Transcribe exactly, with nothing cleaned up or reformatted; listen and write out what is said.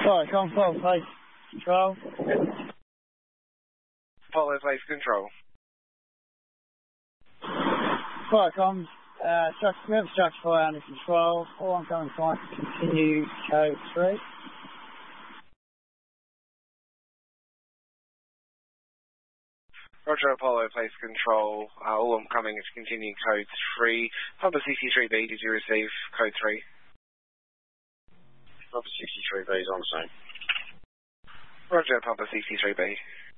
Sorry, come from place control. Apollo place control. Sorry, comms. Uh, structure, we have structure fire under control. All oncoming flights continue code three. Roger, Apollo place control. Uh, all oncoming is continuing code three. Papa C C three B, did you receive code three? Papa C C three B is on the same. Roger, Papa C C three B.